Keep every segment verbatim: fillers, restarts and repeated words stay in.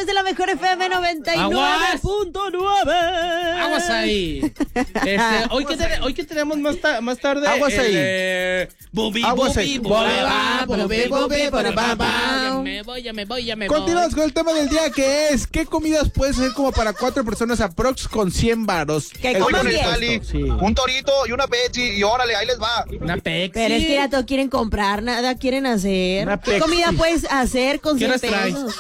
través de la mejor F M noventa y nueve punto nueve. Aguas ahí. Este, hoy, que te, hoy que tenemos más, ta más tarde. Aguas ahí. Eh, bubi, Aguas bubi, ahí. bubi, bubi, bubi, bubi, ya me voy, ya me voy, ya me voy. Continuamos con el tema del día, que es ¿qué comidas puedes hacer como para cuatro personas aprox con cien varos? Que coman bien. Sí. Un torito y una Pepsi y órale, ahí les va. Una Pepsi. Pero es que ya todos quieren comprar, nada quieren hacer. Una ¿Qué Pepsi. comida puedes hacer con ¿Qué cien nos traes? pesos?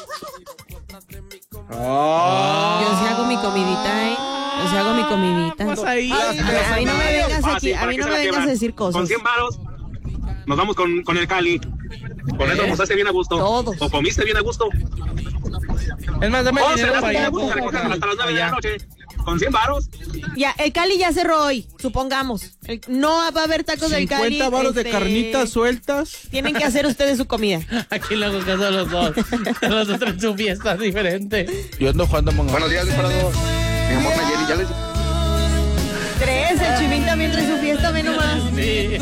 Oh. Yo sí hago mi comidita, ¿eh? Yo sí hago mi comidita. Pues ahí. A mí, a mí no me vengas aquí, a mí no me vengas a decir cosas. Con cien varos nos vamos con, con el Cali. Con eso almorzaste bien a gusto. Todos. O comiste bien a gusto. Es más, dame O el se dinero las para bien a allá. gusto, se recogen hasta las nueve de la noche. Con cien varos. Ya, el Cali ya cerró hoy, supongamos. El- no va a haber tacos del Cali. cincuenta varos de este, carnitas sueltas. Tienen que hacer ustedes su comida. Aquí luego caso los dos. Los dos traen su fiesta diferente. Yo ando jugando Among Us. Buenos días, disparador. Mi amor Nayeli, ya les... Tres, el Chivín también trae su fiesta, ve nomás. Sí.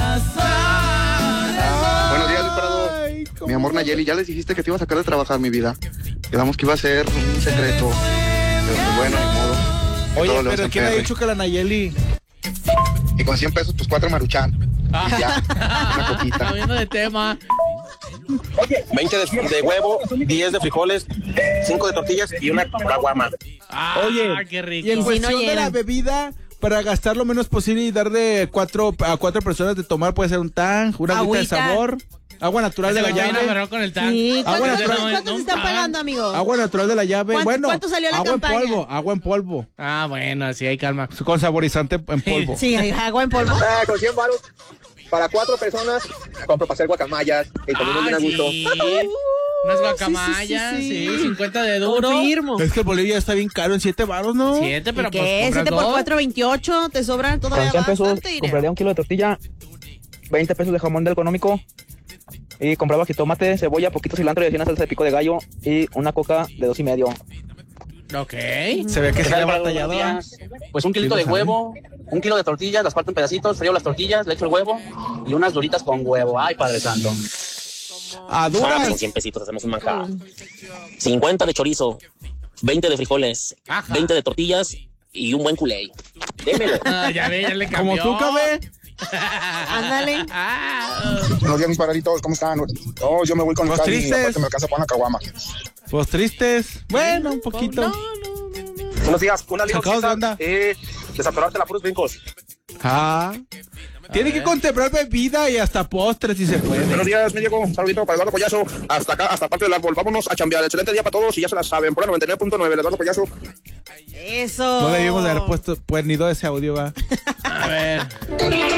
Buenos días, disparador. Ay, cómo- Mi amor Nayeli, ya les dijiste que te iba a sacar de trabajar, mi vida. Quedamos que iba a ser un secreto. Pero pues bueno, ni modo. Que Oye, todo le pero hacen ¿quién ha perre. dicho que la Nayeli? Y con cien pesos, pues cuatro maruchan. Y ya, una coquita. Cambiando de tema. veinte de, de huevo, diez de frijoles, cinco de tortillas y una caguama. Ah, Oye, qué rico. y en no cuestión de la llenan. bebida, para gastar lo menos posible y dar de cuatro a cuatro personas de tomar, puede ser un tang, una agüita de Agüita. sabor, agua natural de la Se me llave, agarró con el tanque. Sí, Agua ¿cuántos, natural. cuántos- cuántos No, están no, pagando, amigo? agua natural de la llave. ¿Cuánto- Bueno, cuánto salió la agua campaña? en polvo, agua en polvo, Ah, bueno, así hay calma. con saborizante en polvo. Sí, hay agua en polvo. Ah, con cien varos. Para cuatro personas, compro para hacer guacamayas. Y comemos bien Ah, a gusto. sí. Unas guacamayas, sí, sí, sí, sí. cincuenta de duro. Confirmo. Es que el bolillo ya está bien caro en siete varos, ¿no? Siete, pero pues ¿Qué? compras siete por dos. cuatro, veintiocho. Te sobran todavía Con cien pesos bastante dinero. compraría un kilo de tortilla, veinte pesos de jamón del económico y compraba jitomate, cebolla, poquito cilantro y así una salsa de pico de gallo y una coca de dos y medio. Ok. Se ve que se le ha Buenos batallado. días. Pues un kilito Sí, de lo sabe. huevo, un kilo de tortillas, las parto en pedacitos, frío las tortillas, le echo el huevo y unas duritas con huevo. Ay, Padre Santo. A Ah, con duras. cien pesitos hacemos un manjar. cincuenta de chorizo, veinte de frijoles, Ajá. veinte de tortillas y un buen culé. Démelo. Ah, ya ve, ya le Como cambió. tú, Cabe. Ándale. Ah, Buenos días, mis paraditos, ¿cómo están? Oh, yo me voy con el Los Cali. tristes. Aparte me alcanza para una caguama. Pues tristes. Bueno, un poquito. no, no, no, no. Buenos días, una Sacados de onda. y desatorarte la puros brincos. Ah. Tiene que contemplar bebida y hasta postres si se puede. Buenos días, me llegó un saludito para Eduardo Collazo. Hasta acá, hasta parte del árbol. Vámonos a chambear. Excelente día para todos y ya se la saben. Por la noventa y nueve punto nueve, Eduardo Collazo. Eso. No debíamos de haber puesto, pues, ni ese audio, va. A ver.